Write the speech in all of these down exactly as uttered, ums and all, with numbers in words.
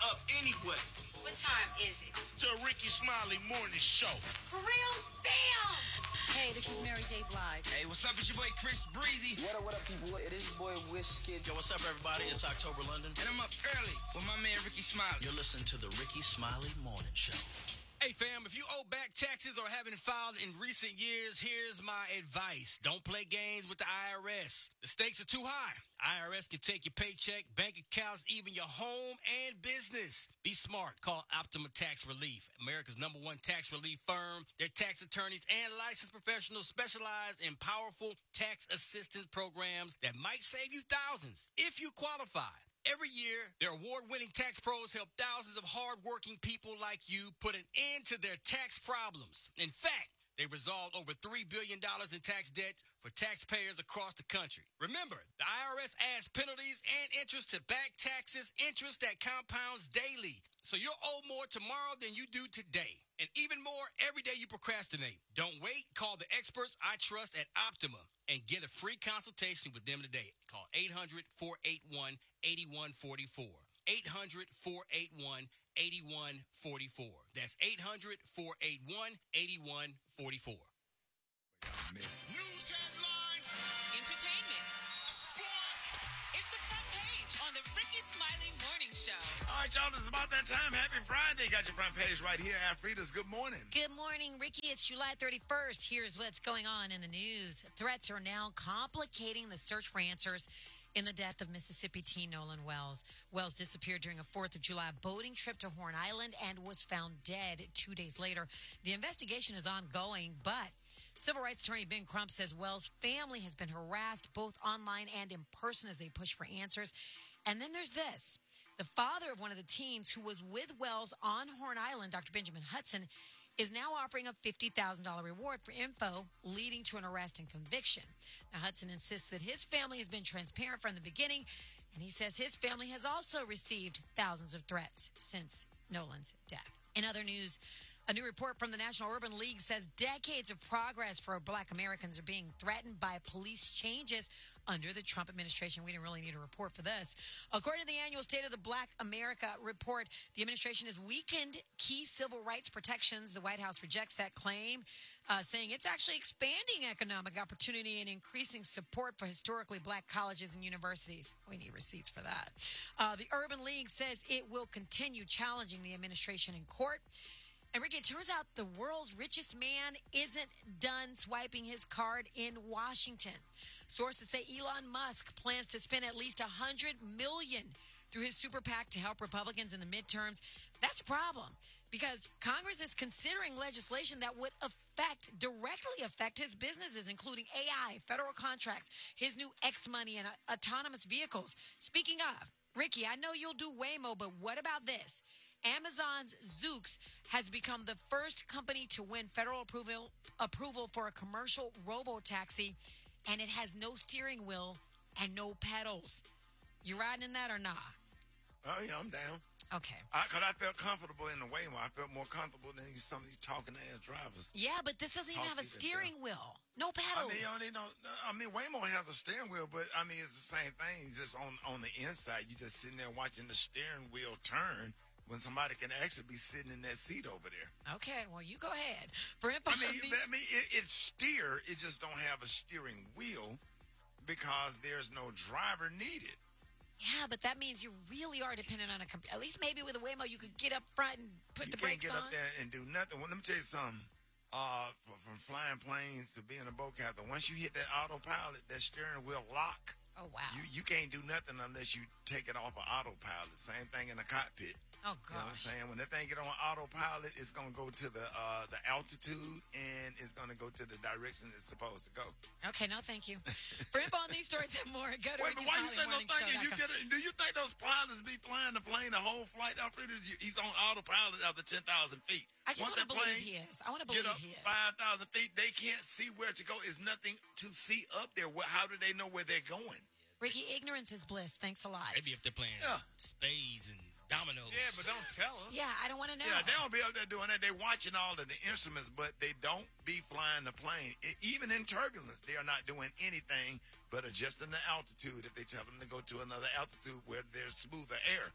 up anyway? What time is it? The Ricky Smiley Morning Show. For real? Damn! Hey, this is Mary J. Blige. Hey, what's up? It's your boy Chris Breezy. What up, what up, people? It is your boy Wizkid. Yo, what's up, everybody? It's October London. And I'm up early with my man Ricky Smiley. You're listening to the Ricky Smiley Morning Show. Hey, fam, if you owe back taxes or haven't filed in recent years, here's my advice. Don't play games with the I R S. The stakes are too high. I R S can take your paycheck, bank accounts, even your home and business. Be smart. Call Optima Tax Relief, America's number one tax relief firm. Their tax attorneys and licensed professionals specialize in powerful tax assistance programs that might save you thousands if you qualify. Every year, their award-winning tax pros help thousands of hard-working people like you put an end to their tax problems. In fact, they've resolved over three billion dollars in tax debts for taxpayers across the country. Remember, the I R S adds penalties and interest to back taxes, interest that compounds daily. So you'll owe more tomorrow than you do today. And even more every day you procrastinate. Don't wait. Call the experts I trust at Optima and get a free consultation with them today. Call eight hundred, four eight one, eight one four four. eight hundred, four eight one, eight one four four. That's eight hundred, four eight one, eight one four four. News headlines. Entertainment. Sports. It's the front page on the Ricky Smiley Morning Show. All right, y'all, it's about that time. Happy Friday. Got your front page right here. Afritas, good morning. Good morning, Ricky. It's July thirty-first. Here's what's going on in the news. Threats are now complicating the search for answers in the death of Mississippi teen Nolan Wells. Wells disappeared during a fourth of July boating trip to Horn Island and was found dead two days later. The investigation is ongoing, but civil rights attorney Ben Crump says Wells' family has been harassed both online and in person as they push for answers. And then there's this. The father of one of the teens who was with Wells on Horn Island, Doctor Benjamin Hudson, is now offering a fifty thousand dollars reward for info leading to an arrest and conviction. Now, Hudson insists that his family has been transparent from the beginning, and he says his family has also received thousands of threats since Nolan's death. In other news, a new report from the National Urban League says decades of progress for Black Americans are being threatened by police changes under the Trump administration. We didn't really need a report for this. According to the annual State of the Black America report, the administration has weakened key civil rights protections. The White House rejects that claim, uh, saying it's actually expanding economic opportunity and increasing support for historically black colleges and universities. We need receipts for that. Uh, the Urban League says it will continue challenging the administration in court. And, Ricky, it turns out the world's richest man isn't done swiping his card in Washington. Sources say Elon Musk plans to spend at least one hundred million dollars through his super PAC to help Republicans in the midterms. That's a problem because Congress is considering legislation that would affect, directly affect his businesses, including A I, federal contracts, his new X money, and uh, autonomous vehicles. Speaking of, Ricky, I know you'll do Waymo, but what about this? Amazon's Zoox has become the first company to win federal approval approval for a commercial robo-taxi, and it has no steering wheel and no pedals. You riding in that or not? Oh, yeah, I'm down. Okay. Because I, I felt comfortable in the Waymo. I felt more comfortable than some of these talking-ass drivers. Yeah, but this doesn't even have a steering wheel. No pedals. I mean, you don't need no, I mean, Waymo has a steering wheel, but, I mean, it's the same thing. Just on, on the inside, you just sitting there watching the steering wheel turn when somebody can actually be sitting in that seat over there. Okay, well, you go ahead. For info I mean, these- I mean it, it's steer. It just don't have a steering wheel because there's no driver needed. Yeah, but that means you really are dependent on a computer. At least maybe with a Waymo, you could get up front and put you the can't brakes get on. up there and do nothing. Well, let me tell you something. Uh, from, from flying planes to being a boat captain, once you hit that autopilot, that steering wheel lock. Oh, wow. You you can't do nothing unless you take it off of autopilot. Same thing in the cockpit. Oh, gosh. You know what I'm saying? When that thing get on autopilot, it's going to go to the uh, the altitude, and it's going to go to the direction it's supposed to go. Okay, no, thank you. For info on these stories and more, go to Wait, but why you say no Ricky thank Smiley you? You get it, do you think those pilots be flying the plane the whole flight? Alfred, he's on autopilot after ten thousand feet. I just Once want to that believe plane he is. I want to get believe up he is. five thousand feet, they can't see where to go. There's nothing to see up there. What, how do they know where they're going? Ricky, ignorance is bliss. Thanks a lot. Maybe if they're playing Yeah. spades and dominoes. Yeah, but don't tell us. Yeah, I don't want to know. Yeah, they don't be up there doing that. They're watching all of the instruments, but they don't be flying the plane. It, even in turbulence, they are not doing anything but adjusting the altitude if they tell them to go to another altitude where there's smoother air.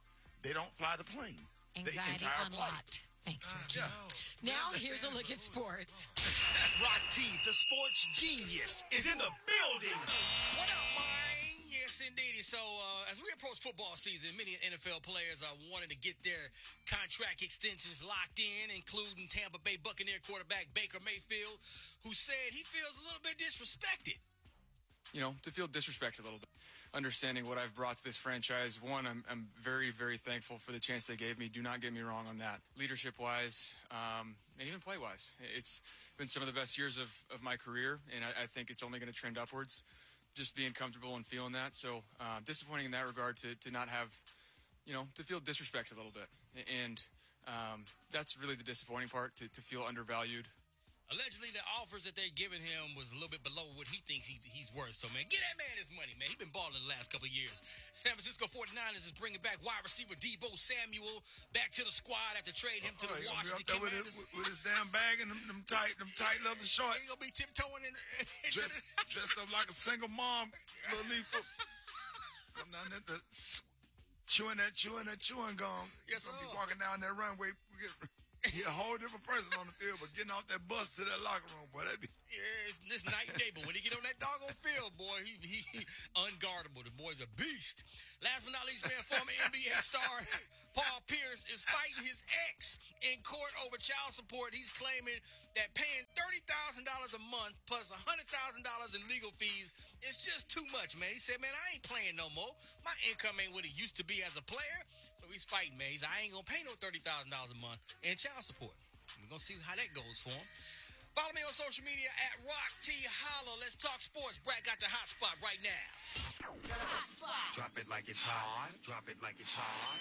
they don't fly the plane. Anxiety entire flight. unlocked. Thanks, Ricky. Yeah. Now here's a look at sports. Rock T, the sports genius, is in the building. What up, man? Yes, indeed. So, uh, as we approach football season, many N F L players are wanting to get their contract extensions locked in, including Tampa Bay Buccaneer quarterback Baker Mayfield, who said he feels a little bit disrespected. You know, to feel disrespected a little bit. Understanding what I've brought to this franchise, one, I'm, I'm very, very thankful for the chance they gave me. Do not get me wrong on that. Leadership-wise, um, and even play-wise. It's been some of the best years of, of my career, and I, I think it's only going to trend upwards, just being comfortable and feeling that. So uh, disappointing in that regard to, to not have, you know, to feel disrespected a little bit. And um, that's really the disappointing part, to, to feel undervalued. Allegedly, the offers that they're giving him was a little bit below what he thinks he, he's worth. So, man, get that man his money, man. He's been balling the last couple of years. San Francisco forty-niners is bringing back wide receiver Deebo Samuel back to the squad after trading him to the Oh, he gonna be Washington up there with Commanders. his, with his damn bag and them, them tight, them tight leather shorts. He's going to be tiptoeing in. dressed, dressed up like a single mom. Little leaf. Come down there, the, chewing that, chewing that, chewing gum. Yes, You're gonna be sir. walking down that runway. We get, he a whole different person on the field, but getting off that bus to that locker room, boy, that be. Yeah, it's this night and day, but when he get on that doggone field, boy, he, he, he unguardable. The boy's a beast. Last but not least, man, former N B A star Paul Pierce is fighting his ex in court over child support. He's claiming that paying thirty thousand dollars a month plus one hundred thousand dollars in legal fees is just too much, man. He said, man, I ain't playing no more. My income ain't what it used to be as a player. So he's fighting, man. He's I ain't going to pay no thirty thousand dollars a month in child support. We're going to see how that goes for him. Follow me on social media at Rock T Holla. Let's talk sports. Brad got the hot spot right now. Drop it like it's hot. Drop it like it's hot.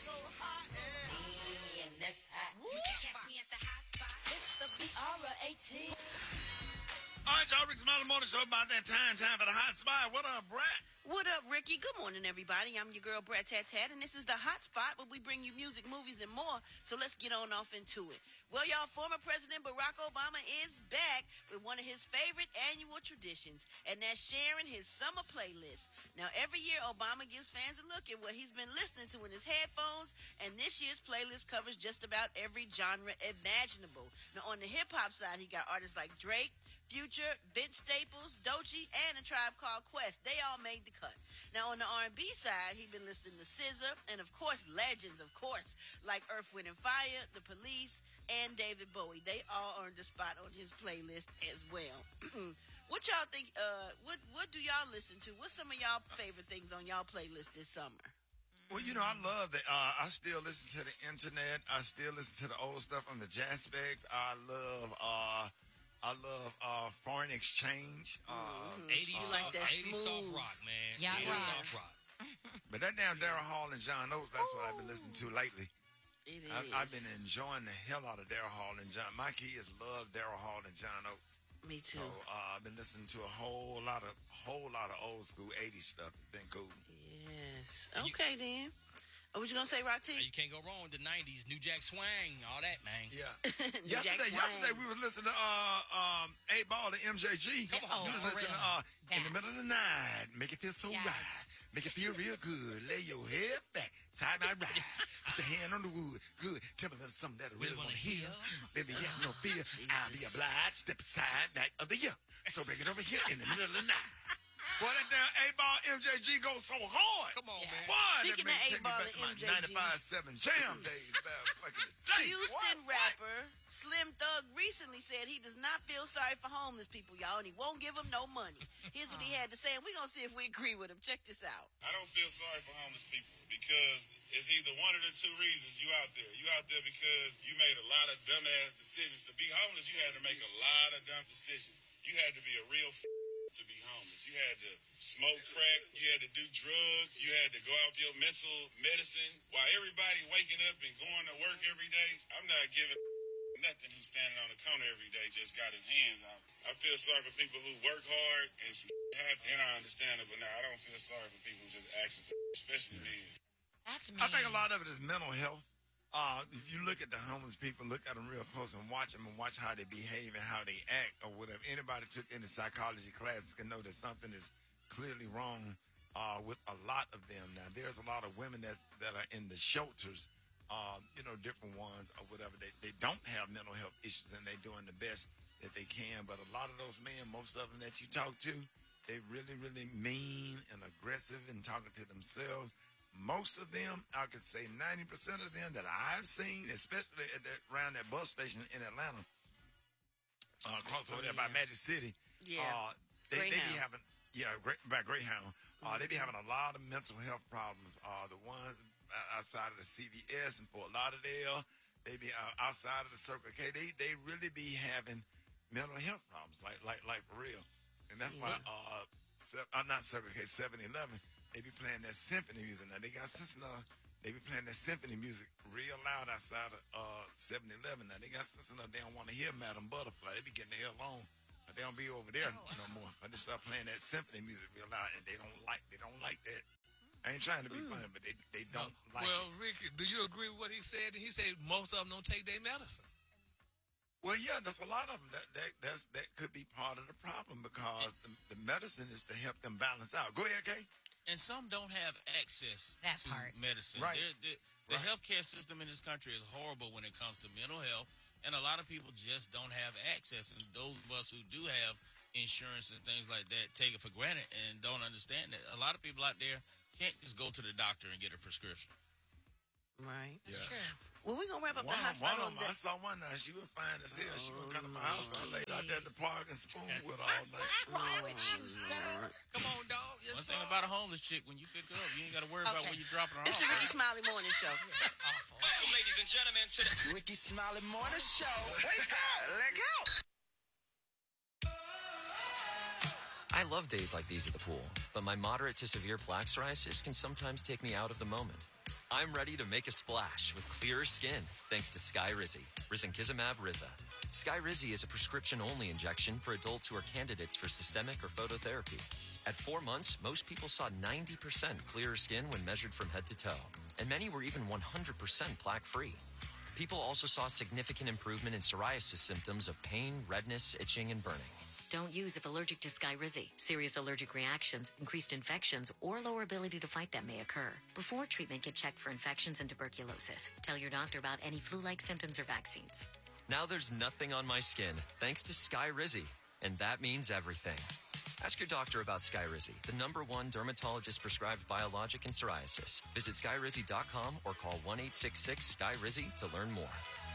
And that's hot. You can catch me at the hot spot. It's the B R A T. All right, y'all, Rick Smiley Morning Show about that time, time for the hot spot. What up, Brad? What up, Ricky? Good morning, everybody. I'm your girl, Brad Tat Tat, and this is the Hot Spot, where we bring you music, movies, and more. So let's get on off into it. Well, y'all, former President Barack Obama is back with one of his favorite annual traditions, and that's sharing his summer playlist. Now, every year, Obama gives fans a look at what he's been listening to in his headphones, and this year's playlist covers just about every genre imaginable. Now, on the hip-hop side, he got artists like Drake, Future, Vince Staples, Doechii, and A Tribe Called Quest. They all made the cut. Now, on the R and B side, he's been listening to S Z A, and of course, legends, of course, like Earth, Wind and Fire, The Police, and David Bowie. They all earned a spot on his playlist as well. What y'all think, uh, what, what do y'all listen to? What's some of y'all favorite things on y'all playlist this summer? Well, you know, I love that. Uh, I still listen to the internet. I still listen to the old stuff on the jazz spec. I love, uh, I love uh, foreign exchange. Uh, eighties You like soft, that eighties soft smooth. rock, man. Yeah, eighties yeah. soft rock. But that damn Daryl Hall and John Oates, that's what I've been listening to lately. It is. I've, I've been enjoying the hell out of Daryl Hall and John. My kids love Daryl Hall and John Oates. Me too. So uh, I've been listening to a whole lot of whole lot of old school eighties stuff. It's been cool. Yes. Okay, then. Oh, what you gonna say, Rock T? You can't go wrong with the nineties. New Jack Swing, all that, man. Yeah. New Jack yesterday, Swing. yesterday we was listening to uh um eight Ball and M J G. Come on, we was for listening real. to uh in the That. middle of the night, make it feel so Yes. right. Make it feel real good. Lay your head back, side by right. Put your hand on the wood. Good. Tell me there's something that I really want to hear. Baby, yeah, no fear. I'll be obliged. Step aside, back of the year. So bring it over here in the middle of the night. Boy, that damn eight Ball M J G goes so hard. Come on, man. Boy, Speaking that of make- eight take me Ball back and to my M J G. ninety-five seven jam days. Back fucking day. Houston What? rapper Slim Thug recently said he does not feel sorry for homeless people, y'all, and he won't give them no money. Here's what he had to say, and we're going to see if we agree with him. Check this out. I don't feel sorry for homeless people because it's either one of the two reasons you out there. You out there because you made a lot of dumbass decisions. To be homeless, you had to make a lot of dumb decisions. You had to be a real f- to be homeless. You had to smoke crack. You had to do drugs. You had to go out your mental medicine. While everybody waking up and going to work every day, I'm not giving nothing who's standing on the corner every day just got his hands out. I feel sorry for people who work hard and some happen. And I understand it, but now I don't feel sorry for people who just asking for especially me. That's me. I think a lot of it is mental health. Uh, if you look at the homeless people, look at them real close and watch them and watch how they behave and how they act or whatever. Anybody took any psychology classes can know that something is clearly wrong uh, with a lot of them. Now, there's a lot of women that that are in the shelters, uh, you know, different ones or whatever. They, they don't have mental health issues, and they're doing the best that they can. But a lot of those men, most of them that you talk to, they really, really mean and aggressive and talking to themselves. Most of them, I could say ninety percent of them that I've seen, especially at that, around that bus station in Atlanta, uh, across over there by Magic City, Yeah. uh, they, they be Greyhound. having, yeah, great, by Greyhound, uh, they be having a lot of mental health problems. Uh, the ones outside of the C V S in Fort Lauderdale, they be uh, outside of the Circle K, they they really be having mental health problems, like like like for real. And that's why, uh, I'm not Circle K, seven eleven, they be playing that symphony music. Now, they got sense enough. They be playing that symphony music real loud outside of uh, seven eleven. Now, they got sense enough. They don't want to hear Madam Butterfly. They be getting the hell on. But they don't be over there oh, no more. But they start playing that symphony music real loud, and they don't like They don't like that. I ain't trying to be mm. funny, but they, they don't no. like well, it. Well, Ricky, do you agree with what he said? He said most of them don't take their medicine. Well, yeah, there's a lot of them. That that that's, that could be part of the problem because the, the medicine is to help them balance out. Go ahead, Kay. And some don't have access that to part. medicine. Right. They're, they're, the right. healthcare system in this country is horrible when it comes to mental health, and a lot of people just don't have access. And those of us who do have insurance and things like that take it for granted and don't understand that. A lot of people out there can't just go to the doctor and get a prescription. Right. Yeah. That's true. Well, we're going to wrap up one, the hospital. One of them, I saw one night. She was fine as hell. She would come to my house. I laid out there at the park and spoon with her all night. What's wrong with you, sir? Come on, dog. Yes, One sir. thing about a homeless chick, when you pick her up, you ain't got to worry Okay. about where you're dropping her It's off. the Ricky Smiley Morning Show. It's awful. Welcome, ladies and gentlemen, to the Ricky Smiley Morning Show. Wake up. Let go. I love days like these at the pool, but my moderate to severe plaque psoriasis can sometimes take me out of the moment. I'm ready to make a splash with clearer skin thanks to Skyrizi, risankizumab Riza. Skyrizi is a prescription-only injection for adults who are candidates for systemic or phototherapy. At four months, most people saw ninety percent clearer skin when measured from head to toe, and many were even one hundred percent plaque-free. People also saw significant improvement in psoriasis symptoms of pain, redness, itching, and burning. Don't use if allergic to Skyrizi. Serious allergic reactions, increased infections, or lower ability to fight them may occur. Before treatment, get checked for infections and tuberculosis. Tell your doctor about any flu-like symptoms or vaccines. Now there's nothing on my skin thanks to Skyrizi, and that means everything. Ask your doctor about Skyrizi, the number one dermatologist-prescribed biologic in psoriasis. Visit skyrizi dot com or call one eight six six S K Y R I Z Y to learn more.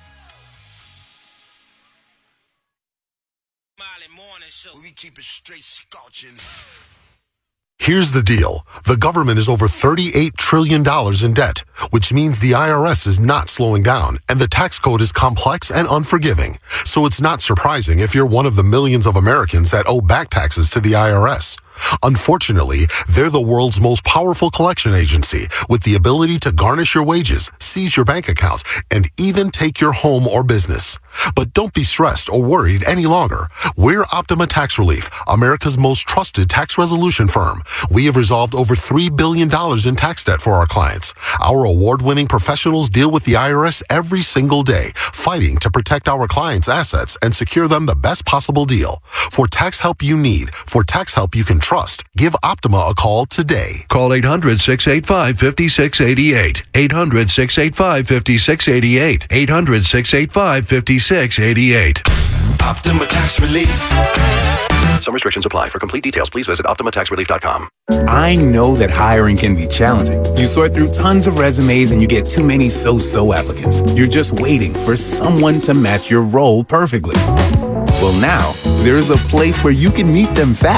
Smiley Morning Show. We keep it straight scorching. Here's the deal. The government is over thirty-eight trillion dollars in debt, which means the I R S is not slowing down, and the tax code is complex and unforgiving. So it's not surprising if you're one of the millions of Americans that owe back taxes to the I R S. Unfortunately, they're the world's most powerful collection agency with the ability to garnish your wages, seize your bank account, and even take your home or business. But don't be stressed or worried any longer. We're Optima Tax Relief, America's most trusted tax resolution firm. We have resolved over three billion dollars in tax debt for our clients. Our award-winning professionals deal with the I R S every single day, fighting to protect our clients' assets and secure them the best possible deal. For tax help you need, for tax help you can trust, give Optima a call today. Call eight hundred, six eight five, five six eight eight. eight hundred, six eight five, five six eight eight. eight hundred, six eight five, five six eight eight. Optima Tax Relief. Some restrictions apply. For complete details, please visit optima tax relief dot com. I know that hiring can be challenging. You sort through tons of resumes and you get too many so-so applicants. You're just waiting for someone to match your role perfectly. Well, now, there's a place where you can meet them fast.